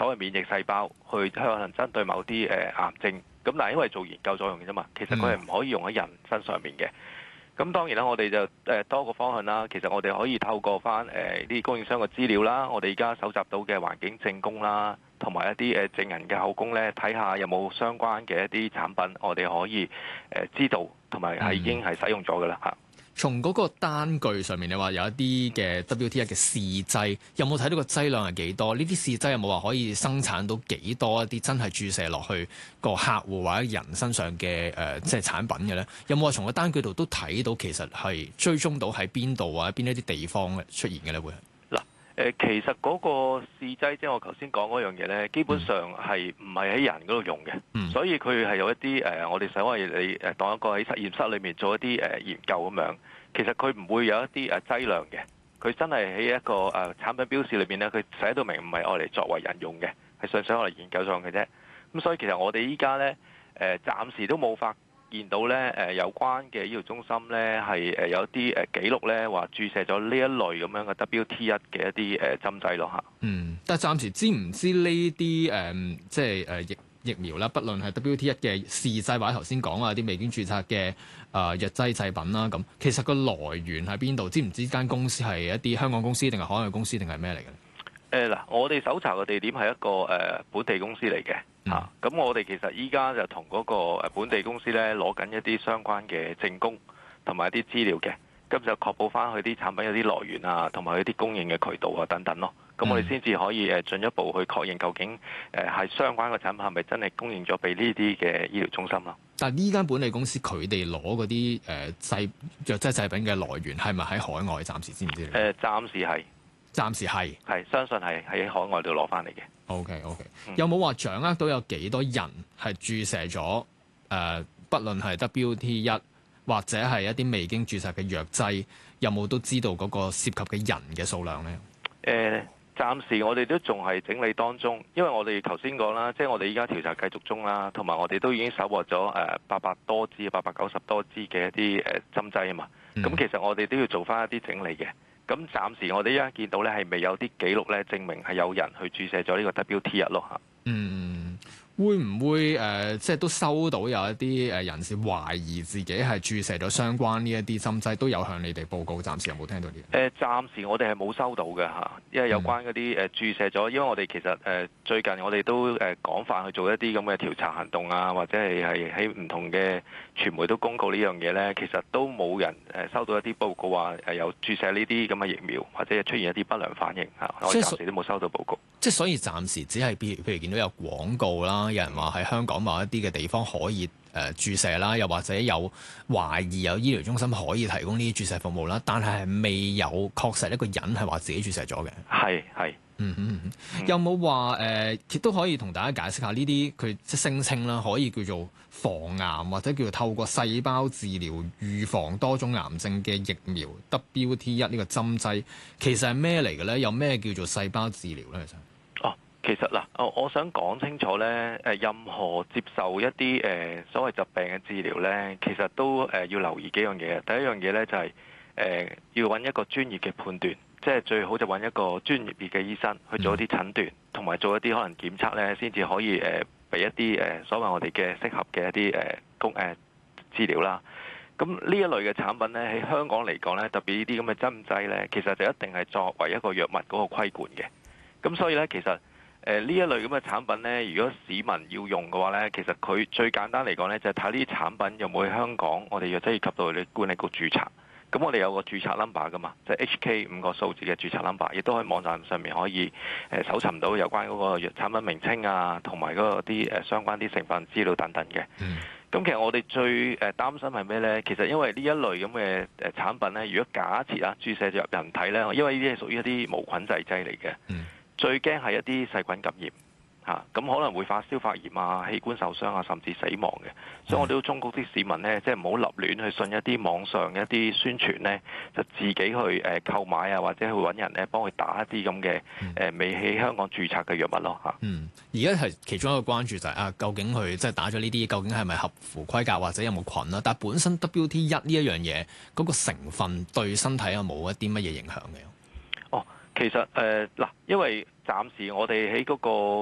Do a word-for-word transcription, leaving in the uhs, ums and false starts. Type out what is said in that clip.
所謂免疫細胞去可能針對某啲誒癌症。咁但係因為做研究作用嘅啫嘛，其實佢係唔可以用喺人身上面嘅。咁當然啦，我哋就誒多個方向啦。其實我哋可以透過翻誒啲供應商嘅資料啦，我哋而家搜集到嘅環境證供啦，同埋一啲誒證人嘅口供咧，睇下有冇相關嘅一啲產品，我哋可以誒知道，同埋係已經係使用咗㗎啦嚇。 從嗰個單據上面，你話有一啲嘅 W T 一嘅試劑，有冇睇到個劑量係幾多？呢啲試劑有冇話可以生產到幾多一啲真係注射落去個客戶或者人身上嘅誒、呃、即係產品嘅咧？有冇話從個單據度都睇到其實係追蹤到喺邊度或者邊一啲地方出現嘅咧？會嗱誒，其實嗰個試劑即係我頭先講嗰樣嘢咧，基本上係唔係喺人嗰度用嘅，嗯、所以佢係有一啲誒、呃，我哋所謂你誒當一個喺實驗室裏面做一啲誒研究咁樣。其實佢唔會有一啲誒劑量嘅，佢真係喺一個誒、呃、產品標示裏邊咧，佢寫到明唔係愛嚟作為人用嘅，係純粹愛嚟研究上嘅啫。咁所以其實我哋依家咧誒暫時都冇發現到咧誒、呃、有關嘅醫療中心咧係誒有啲誒記錄咧話注射咗呢一類咁樣嘅 W T 一嘅一啲誒針劑咯嚇。嗯， 但係暫時知唔知呢啲誒即係誒疫疫苗啦，不論係 W T 一嘅試劑或者頭先講啊啲未經註冊嘅誒、呃、藥劑製品啦，咁其實個來源喺邊度？知唔知間公司係一啲香港公司定係海外公司定係咩嚟嘅？ 誒嗱、呃，我哋搜查嘅地點係一個誒、呃、本地公司嚟嘅嚇，咁、嗯啊、我哋其實依家就同嗰個本地公司咧攞緊一啲相關嘅證供同埋一啲資料嘅，咁就確保翻佢啲產品有啲來源啊，同埋佢啲供應嘅渠道啊等等咯。咁我哋先至可以誒進一步去確認究竟誒係相關嘅產品係咪真係供應咗俾呢啲嘅醫療中心咯？ 但係呢間本地公司佢哋攞嗰啲誒製藥劑製品嘅來源係咪喺海外？暫時知唔知？誒、 呃，暫時係， 暫時係， 係相信係喺海外度攞翻嚟嘅。 OK OK，、嗯、有冇話掌握到有幾多人係注射咗誒、呃？不論係 W T 一或者係一啲未經註冊嘅藥劑，有冇都知道嗰個涉及嘅人嘅數量咧？ 誒、呃。暫時我哋都仲係整理當中，因為我哋頭先講啦，即係我哋依家調查繼續中啦，同埋我哋都已經搜獲咗誒八百多支、八百九十多支嘅一啲誒針劑啊嘛。咁、嗯、其實我哋都要做翻一啲整理嘅。咁暫時我哋依家見到咧係未有啲記錄咧證明係有人去注射咗呢個 W T 一咯嚇。嗯。 會唔會誒、呃，即係都收到有一啲誒人士懷疑自己係注射咗相關呢一啲針劑，都有向你哋報告。暫時有冇聽到啲？誒、 呃，暫時我哋係冇收到嘅嚇，因為有關嗰啲誒注射咗，因為我哋其實誒、呃、最近我哋都誒廣泛去做一啲咁嘅調查行動啊，或者係係喺唔同嘅傳媒都公告呢樣嘢咧，其實都冇人誒收到一啲報告話誒有注射呢啲咁嘅疫苗，或者出現一啲不良反應嚇，我哋暫時都冇收到報告。 即係所以暫時只係譬如譬如見到有廣告啦。有人話喺香港某一啲嘅地方可以誒、呃、注射啦，又或者有懷疑有醫療中心可以提供呢啲注射服務啦，但係係未有確實一個人係話自己注射咗嘅。 係係， 嗯嗯嗯，有冇話誒亦都可以同大家解釋下呢啲佢即係聲稱啦，可以叫做防癌或者叫做透過細胞治療預防多種癌症嘅疫苗 W T 一呢個針劑，其實係咩嚟嘅咧？有咩叫做細胞治療咧？其實？ 其實嗱，我我想講清楚咧，誒任何接受一啲誒所謂疾病嘅治療咧，其實都誒要留意幾樣嘢。第一樣嘢咧就係誒要揾一個專業嘅判斷，即係最好就揾一個專業嘅醫生去做一啲診斷，同埋做一啲可能檢測咧，先至可以誒俾一啲誒所謂我哋嘅適合嘅一啲誒工誒治療啦。咁呢一類嘅產品咧喺香港嚟講咧，特別呢啲咁嘅針劑咧，其實就一定係作為一個藥物嗰個規管嘅。咁所以咧，其實誒呢一類咁嘅產品呢，如果市民要用嘅話呢，其實佢最簡單嚟講呢，就係睇呢啲產品有冇喺香港我哋藥劑及到你管理局註冊。咁我哋有個註冊 number 噶嘛，即係 H K 五個數字嘅註冊 number，亦都喺網站上面可以誒搜尋到有關嗰個藥產品名稱啊，同埋嗰個啲誒相關啲成分資料等等嘅。咁、嗯、其實我哋最誒擔心係咩呢？其實因為呢一類咁嘅誒產品呢，如果假設啊注射入人體呢，因為呢啲係屬於一啲無菌製劑嚟嘅。嗯最驚係一啲細菌感染嚇，咁、啊、可能會發燒發炎啊、器官受傷啊，甚至死亡嘅。所以我哋都忠告啲市民呢，即係唔好立亂去信一啲網上一啲宣傳呢，就自己去誒購買啊，或者去揾人呢幫佢打一啲咁嘅誒未喺香港註冊嘅藥物咯嚇。 嗯，而家係其中一個關注就係、是、啊，究竟佢即係打咗呢啲，究竟係咪合乎規格或者有冇菌啦？但係本身 W T 一呢一樣嘢嗰個成分對身體有冇一啲乜嘢影響嘅？ 哦，其實誒嗱、呃，因為暫時我哋喺嗰個